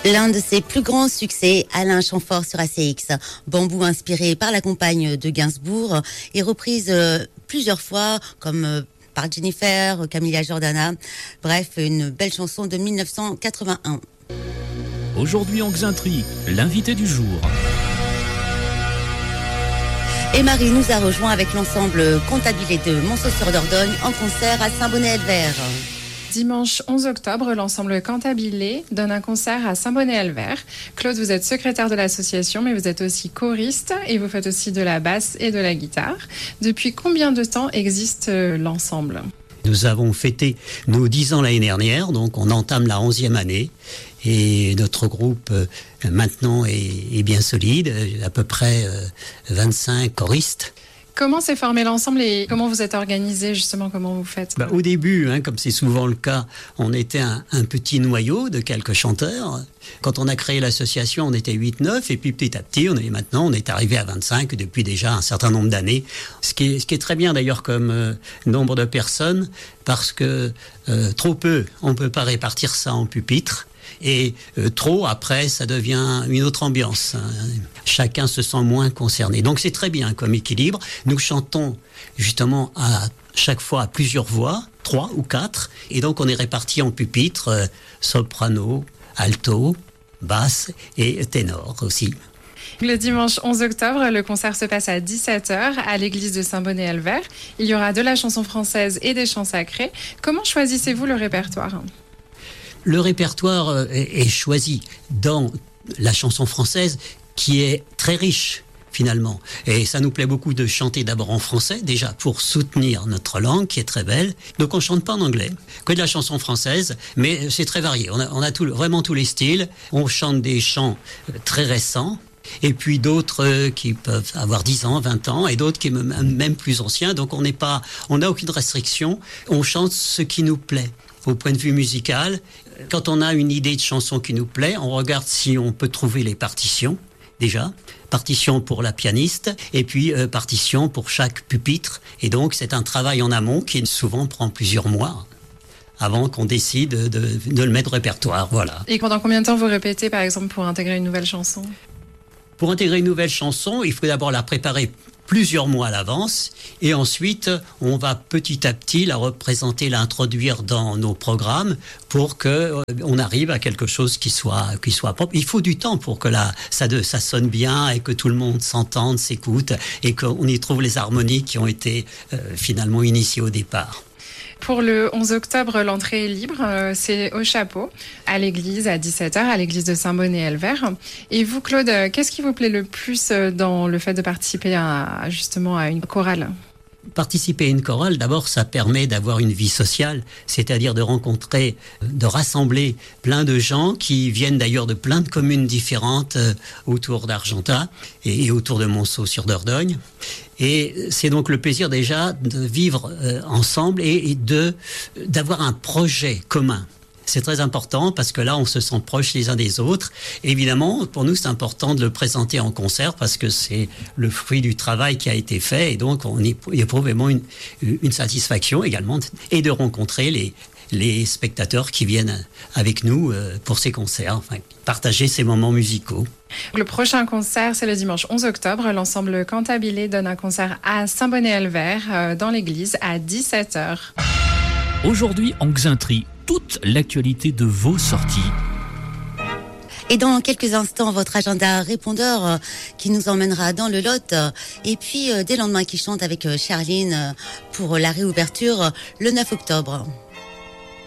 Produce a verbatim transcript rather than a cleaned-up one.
L'un de ses plus grands succès, Alain Chamfort sur A C X. Bambou inspiré par la compagne de Gainsbourg et reprise euh, plusieurs fois comme euh, par Jennifer, Camilla Jordana. Bref, une belle chanson de mille neuf cent quatre-vingt-un. Aujourd'hui en Xainterie, l'invité du jour. Et Marie nous a rejoint avec l'ensemble Cantabile de Montceau-sur-Dordogne en concert à Saint-Bonnet-Elvert. Dimanche onze octobre, l'ensemble Cantabile donne un concert à Saint-Bonnet-Elvert. Claude, vous êtes secrétaire de l'association, mais vous êtes aussi choriste et vous faites aussi de la basse et de la guitare. Depuis combien de temps existe l'ensemble ? Nous avons fêté nos dix ans l'année dernière, donc on entame la onzième année. Et notre groupe euh, maintenant est, est bien solide, à peu près euh, vingt-cinq choristes. Comment s'est formé l'ensemble et comment vous êtes organisé justement, comment vous faites ? Bah, au début, hein, comme c'est souvent le cas, on était un, un petit noyau de quelques chanteurs. Quand on a créé l'association, on était huit neuf et puis petit à petit, on est, maintenant on est arrivé à vingt-cinq depuis déjà un certain nombre d'années. Ce qui est, ce qui est très bien d'ailleurs comme euh, nombre de personnes parce que euh, trop peu, on ne peut pas répartir ça en pupitres. Et euh, trop, après, ça devient une autre ambiance. Hein. Chacun se sent moins concerné. Donc c'est très bien comme équilibre. Nous chantons justement à chaque fois à plusieurs voix, trois ou quatre. Et donc on est répartis en pupitres, euh, soprano, alto, basse et ténor aussi. Le dimanche onze octobre, le concert se passe à dix-sept heures à l'église de Saint-Bonnet-Elvert. Il y aura de la chanson française et des chants sacrés. Comment choisissez-vous le répertoire ? Le répertoire est choisi dans la chanson française qui est très riche finalement. Et ça nous plaît beaucoup de chanter d'abord en français, déjà pour soutenir notre langue qui est très belle. Donc on ne chante pas en anglais, que de la chanson française, mais c'est très varié. On a, on a tout, vraiment tous les styles. On chante des chants très récents. Et puis d'autres qui peuvent avoir dix ans, vingt ans, et d'autres qui sont même plus anciens. Donc on n'est pas, on n'a aucune restriction. On chante ce qui nous plaît. Au point de vue musical, quand on a une idée de chanson qui nous plaît, on regarde si on peut trouver les partitions, déjà. Partition pour la pianiste, et puis euh, partition pour chaque pupitre. Et donc c'est un travail en amont qui souvent prend plusieurs mois avant qu'on décide de, de, de le mettre au répertoire. Voilà. Et pendant combien de temps vous répétez, par exemple, pour intégrer une nouvelle chanson ? Pour intégrer une nouvelle chanson, il faut d'abord la préparer plusieurs mois à l'avance et ensuite on va petit à petit la représenter, l'introduire dans nos programmes pour que euh, on arrive à quelque chose qui soit qui soit propre. Il faut du temps pour que la, ça, de, ça sonne bien et que tout le monde s'entende, s'écoute et qu'on y trouve les harmonies qui ont été euh, finalement initiées au départ. Pour le onze octobre, l'entrée est libre, c'est au Chapeau, à l'église, à dix-sept heures, à l'église de Saint-Bonnet-Elvert. Et vous, Claude, qu'est-ce qui vous plaît le plus dans le fait de participer à, justement à une chorale ? Participer à une chorale, d'abord, ça permet d'avoir une vie sociale, c'est-à-dire de rencontrer, de rassembler plein de gens qui viennent d'ailleurs de plein de communes différentes euh, autour d'Argentat et, et autour de Montceau-sur-Dordogne. Et c'est donc le plaisir déjà de vivre euh, ensemble et, et de, d'avoir un projet commun. C'est très important parce que là, on se sent proches les uns des autres. Évidemment, pour nous, c'est important de le présenter en concert parce que c'est le fruit du travail qui a été fait et donc on éprouve vraiment une, une satisfaction également et de rencontrer les, les spectateurs qui viennent avec nous pour ces concerts, enfin, partager ces moments musicaux. Le prochain concert, c'est le dimanche onze octobre. L'ensemble Cantabile donne un concert à Saint-Bonnet-Elvert dans l'église à dix-sept heures. Aujourd'hui en Xainterie, toute l'actualité de vos sorties. Et dans quelques instants, votre agenda répondeur euh, qui nous emmènera dans le Lot. Et puis, euh, des lendemains qui chantent avec euh, Charline euh, pour la réouverture euh, le neuf octobre.